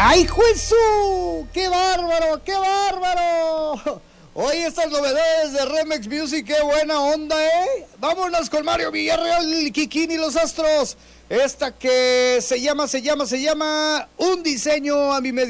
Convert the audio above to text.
¡Ay, Jesús! ¡Qué bárbaro, qué bárbaro! Oye, estas novedades de Remex Music, qué buena onda, ¿eh? Vámonos con Mario Villarreal, el Kikín y los Astros. Esta que se llama Un diseño a mi medida.